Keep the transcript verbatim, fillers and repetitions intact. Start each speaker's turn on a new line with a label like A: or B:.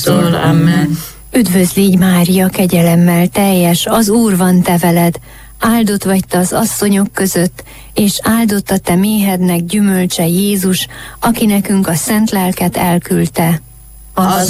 A: Szól, amen.
B: Üdvözl légy Mária, kegyelemmel teljes, az Úr van te veled, áldott vagy te az asszonyok között, és áldott a te méhednek gyümölcse Jézus, aki nekünk a szent lelket elküldte.
A: Az